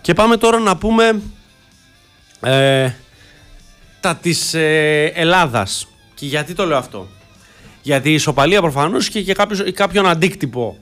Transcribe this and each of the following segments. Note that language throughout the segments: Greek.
Και πάμε τώρα να πούμε τα της Ελλάδας. Και γιατί το λέω αυτό? Γιατί η ισοπαλία προφανώς είχε και κάποιον αντίκτυπο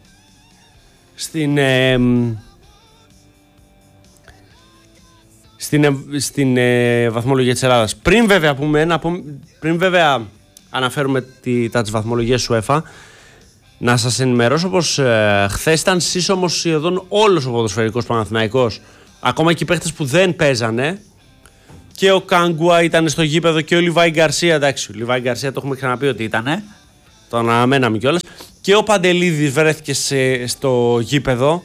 στην βαθμολογία της Ελλάδας. Πριν βέβαια αναφέρουμε τα της βαθμολογίας του UEFA, να σας ενημερώσω πως χθες ήταν σύσσωμος σχεδόν όλος ο ποδοσφαιρικός Παναθηναϊκός. Ακόμα και οι παίχτες που δεν παίζανε. Και ο Κάγκουα ήταν στο γήπεδο και ο Λιβάη Γκαρσία. Εντάξει, ο Λιβάη Γκαρσία το έχουμε ξαναπεί ότι ήτανε. Το αναμέναμε κιόλας. Και ο Παντελίδης βρέθηκε στο γήπεδο.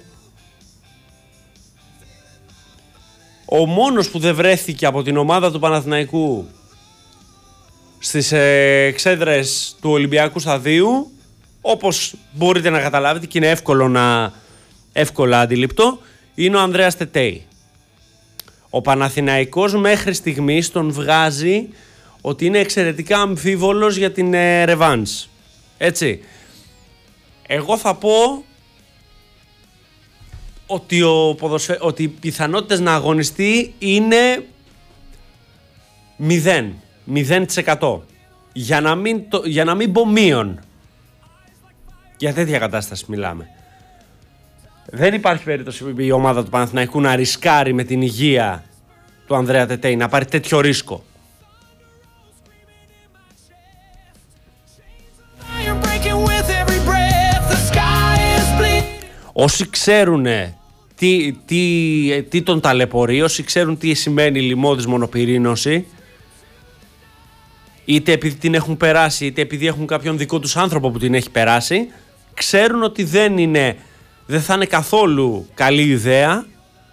Ο μόνος που δεν βρέθηκε από την ομάδα του Παναθηναϊκού στις εξέδρες του Ολυμπιακού Σταδίου, όπως μπορείτε να καταλάβετε και είναι εύκολα αντιληπτό, είναι ο Ανδρέας Τετέι. Ο Παναθηναϊκός μέχρι στιγμής τον βγάζει ότι είναι εξαιρετικά αμφίβολος για την ρεβάνς. Έτσι. Εγώ θα πω ότι οι πιθανότητες να αγωνιστεί είναι 0%. Για να μην πω μείον. Για τέτοια κατάσταση μιλάμε. Δεν υπάρχει περίπτωση η ομάδα του Παναθηναϊκού να ρισκάρει με την υγεία του Ανδρέα Τετέι, να πάρει τέτοιο ρίσκο. Όσοι ξέρουν τι τον ταλαιπωρεί, όσοι ξέρουν τι σημαίνει λιμώδης μονοπυρήνωση, είτε επειδή την έχουν περάσει, είτε επειδή έχουν κάποιον δικό τους άνθρωπο που την έχει περάσει, ξέρουν ότι δεν θα είναι καθόλου καλή ιδέα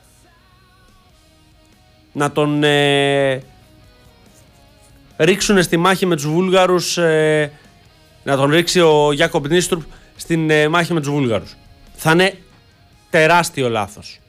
να τον ρίξουν στη μάχη με τους Βούλγαρους, να τον ρίξει ο Γιάκομπ Νίστρουπ στην μάχη με τους Βούλγαρους. Θα είναι τεράστιο λάθος.